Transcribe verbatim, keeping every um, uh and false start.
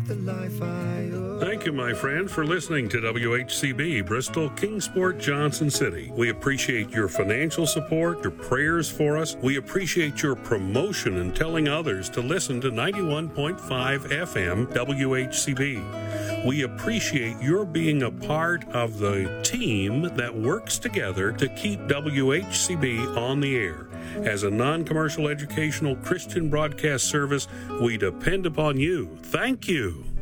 the life I owe. Thank you, my friend, for listening to W H C B, Bristol, Kingsport, Johnson City. We appreciate your financial support, your prayers for us. We appreciate your promotion and telling others to listen to ninety-one point five F M W H C B. We appreciate your being a part of the team that works together to keep W H C B on the air. As a non-commercial educational Christian broadcast service, we depend upon you. Thank you.